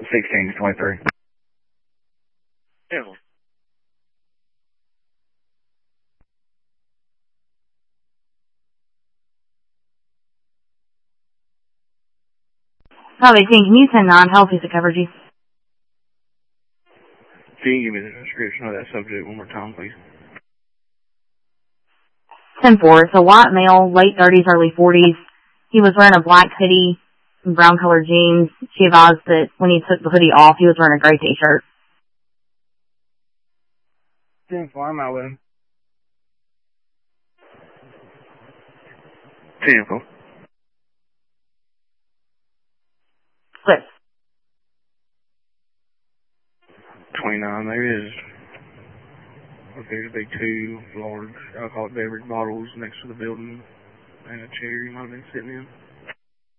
16 to 23. Yeah. Oh, 18, can you send non-healthy to cover G? Can you give me the description of that subject one more time, please? 10-4. It's a white male, late 30s, early 40s. He was wearing a black hoodie and brown-colored jeans. She advised that when he took the hoodie off, he was wearing a gray T-shirt. 10-4, I'm out with him. 10-4. 6. 29. There is appears to be two large alcoholic beverage bottles next to the building and a chair you might have been sitting in.